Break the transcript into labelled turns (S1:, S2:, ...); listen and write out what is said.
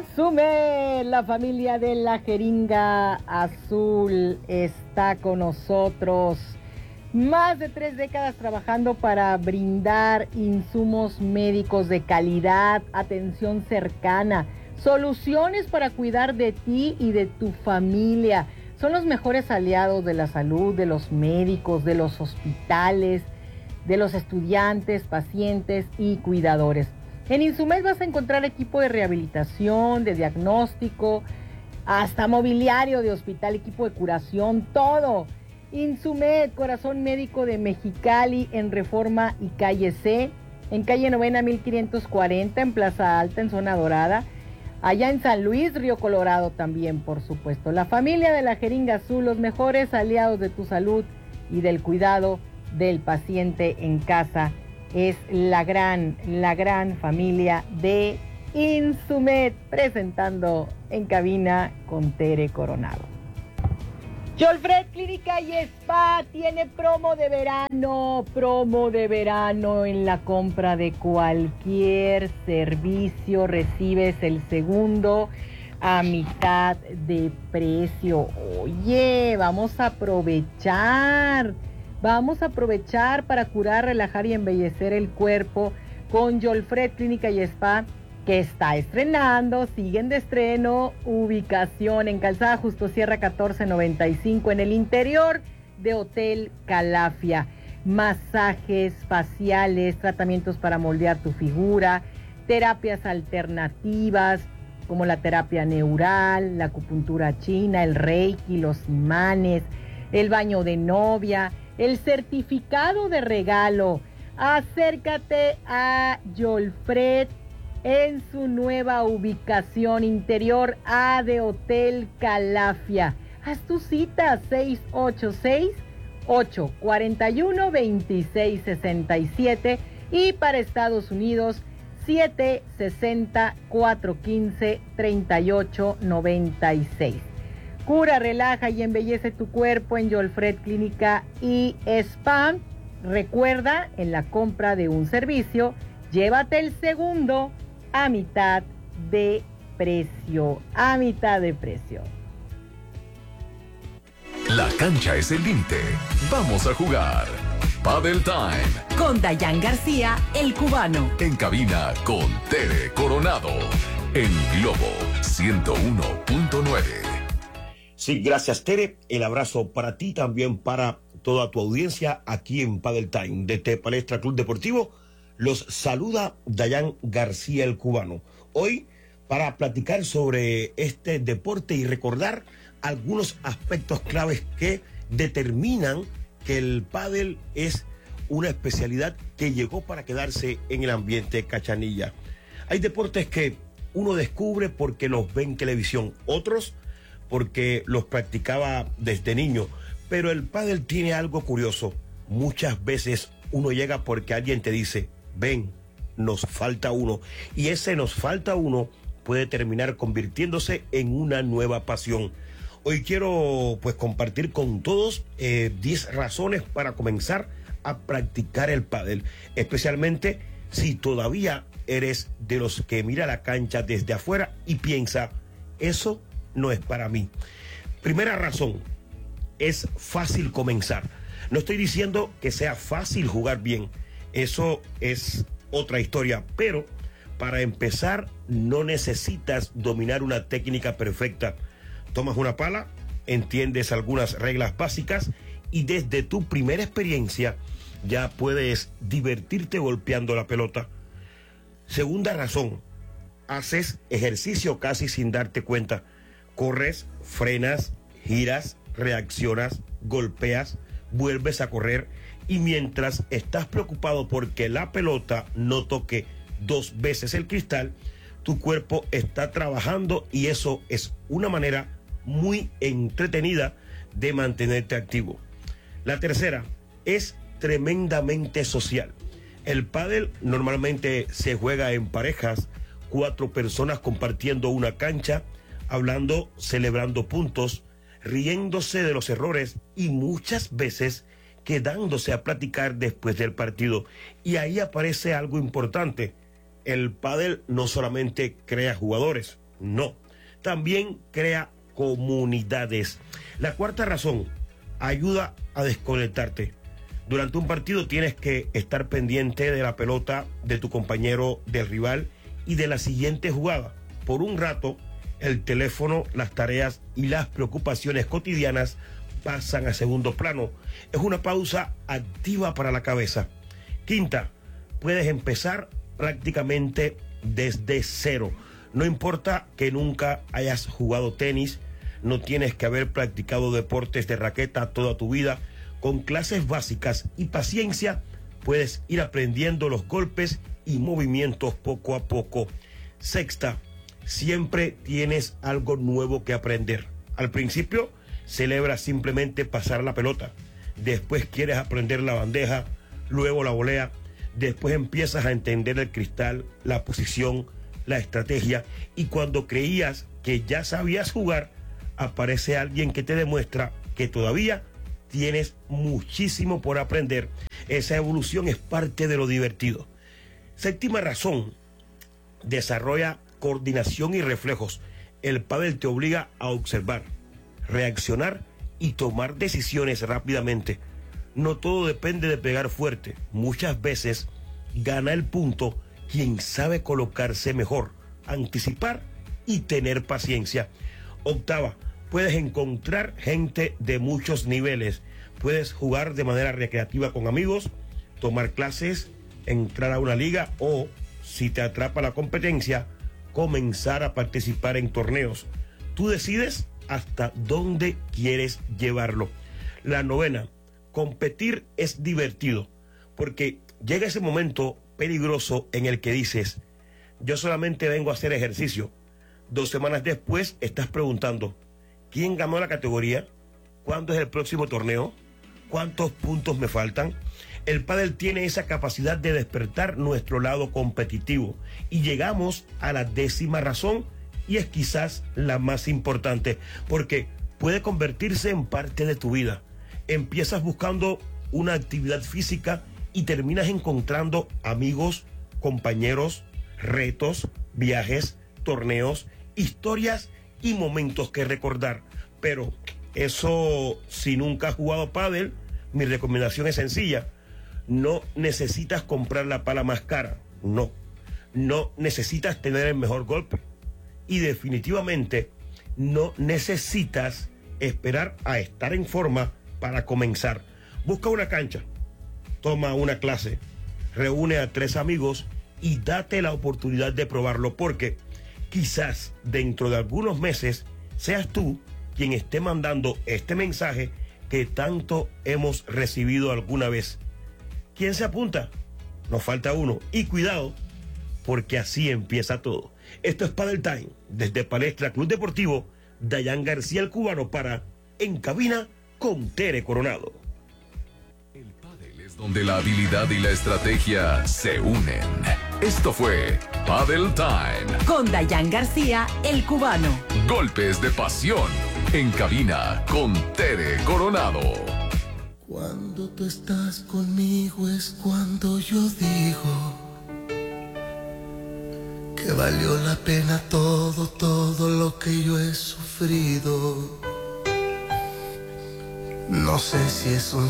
S1: Insumed, la familia de la jeringa azul está con nosotros. Más de 3 décadas trabajando para brindar insumos médicos de calidad, atención cercana, soluciones para cuidar de ti y de tu familia. Son los mejores aliados de la salud, de los médicos, de los hospitales, de los estudiantes, pacientes y cuidadores. En Insumed vas a encontrar equipo de rehabilitación, de diagnóstico, hasta mobiliario de hospital, equipo de curación, todo. Insumed, corazón médico de Mexicali, en Reforma y Calle C, en calle Novena 1540, en Plaza Alta, en Zona Dorada. Allá en San Luis, Río Colorado también, por supuesto. La familia de la jeringa azul, los mejores aliados de tu salud y del cuidado del paciente en casa. Es la gran familia de Insumed, presentando en cabina con Tere Coronado. Jolfred Clínica y Spa tiene promo de verano en la compra de cualquier servicio, recibes el segundo a mitad de precio. Oye, vamos a aprovechar para curar, relajar y embellecer el cuerpo con Jolfred Clínica y Spa, que está estrenando, siguen de estreno, ubicación en Calzada Justo Sierra 1495, en el interior de Hotel Calafia. Masajes faciales, tratamientos para moldear tu figura, terapias alternativas como la terapia neural, la acupuntura china, el reiki, los imanes, el baño de novia, el certificado de regalo. Acércate a Jolfred en su nueva ubicación, interior A de Hotel Calafia. Haz tu cita 686-841-2667 y para Estados Unidos 760-415-3896. Cura, relaja y embellece tu cuerpo en Jolfred Clínica y Spa. Recuerda, en la compra de un servicio, llévate el segundo a mitad de precio.
S2: La cancha es el límite. Vamos a jugar. Padel Time.
S3: Con Dayan García, el cubano.
S2: En cabina con Tere Coronado. En Globo 101.9.
S4: Sí, gracias, Tere. El abrazo para ti, también para toda tu audiencia aquí en Padel Time. Desde Palestra Club Deportivo los saluda Dayan García, el cubano. Hoy para platicar sobre este deporte y recordar algunos aspectos claves que determinan que el pádel es una especialidad que llegó para quedarse en el ambiente cachanilla. Hay deportes que uno descubre porque los ve en televisión, otros porque los practicaba desde niño, pero el pádel tiene algo curioso. Muchas veces uno llega porque alguien te dice, ven, nos falta uno, y ese nos falta uno puede terminar convirtiéndose en una nueva pasión. Hoy quiero compartir con todos 10 razones para comenzar a practicar el pádel, especialmente si todavía eres de los que mira la cancha desde afuera y piensa, eso no es para mí. Primera razón, es fácil comenzar. No estoy diciendo que sea fácil jugar bien, eso es otra historia, pero para empezar no necesitas dominar una técnica perfecta. Tomas una pala, entiendes algunas reglas básicas y desde tu primera experiencia ya puedes divertirte golpeando la pelota. Segunda razón, haces ejercicio casi sin darte cuenta. Corres, frenas, giras, reaccionas, golpeas, vuelves a correr y mientras estás preocupado porque la pelota no toque 2 veces el cristal, tu cuerpo está trabajando y eso es una manera muy entretenida de mantenerte activo. La tercera es tremendamente social. El pádel normalmente se juega en parejas, 4 personas compartiendo una cancha, hablando, celebrando puntos, riéndose de los errores y muchas veces quedándose a platicar después del partido. Y ahí aparece algo importante. El pádel no solamente crea jugadores, No. También crea comunidades. La cuarta razón, ayuda a desconectarte. Durante un partido tienes que estar pendiente de la pelota, de tu compañero, del rival y de la siguiente jugada. Por un rato, el teléfono, las tareas y las preocupaciones cotidianas pasan a segundo plano. Es una pausa activa para la cabeza. Quinta, puedes empezar prácticamente desde cero. No importa que nunca hayas jugado tenis, no tienes que haber practicado deportes de raqueta toda tu vida. Con clases básicas y paciencia puedes ir aprendiendo los golpes y movimientos poco a poco. Sexta, siempre tienes algo nuevo que aprender. Al principio celebras simplemente pasar la pelota, después quieres aprender la bandeja, luego la volea, después empiezas a entender el cristal, la posición, la estrategia, y cuando creías que ya sabías jugar, aparece alguien que te demuestra que todavía tienes muchísimo por aprender. Esa evolución es parte de lo divertido. Séptima razón, desarrolla coordinación y reflejos. El pádel te obliga a observar, reaccionar y tomar decisiones rápidamente. No todo depende de pegar fuerte. Muchas veces gana el punto quien sabe colocarse mejor, anticipar y tener paciencia. Octava, puedes encontrar gente de muchos niveles. Puedes jugar de manera recreativa con amigos, tomar clases, entrar a una liga o, si te atrapa la competencia, comenzar a participar en torneos. Tú decides hasta dónde quieres llevarlo. La novena, competir es divertido, porque llega ese momento peligroso en el que dices, yo solamente vengo a hacer ejercicio. 2 semanas después estás preguntando, ¿quién ganó la categoría? ¿Cuándo es el próximo torneo? ¿Cuántos puntos me faltan? El pádel tiene esa capacidad de despertar nuestro lado competitivo. Y llegamos a la 10ª razón, y es quizás la más importante, porque puede convertirse en parte de tu vida. Empiezas buscando una actividad física y terminas encontrando amigos, compañeros, retos, viajes, torneos, historias y momentos que recordar. Pero eso, si nunca has jugado pádel, mi recomendación es sencilla. No necesitas comprar la pala más cara. No necesitas tener el mejor golpe. Y definitivamente no necesitas esperar a estar en forma para comenzar. Busca una cancha, toma una clase, reúne a 3 amigos y date la oportunidad de probarlo, porque quizás dentro de algunos meses seas tú quien esté mandando este mensaje que tanto hemos recibido alguna vez. ¿Quién se apunta? Nos falta uno. Y cuidado, porque así empieza todo. Esto es Padel Time, desde Palestra Club Deportivo, Dayan García el Cubano para En Cabina con Tere Coronado.
S2: El pádel es donde la habilidad y la estrategia se unen. Esto fue Padel Time.
S3: Con Dayan García, el Cubano.
S2: Golpes de pasión. En Cabina con Tere Coronado.
S5: Cuando tú estás conmigo es cuando yo digo que valió la pena todo lo que yo he sufrido. No sé si es un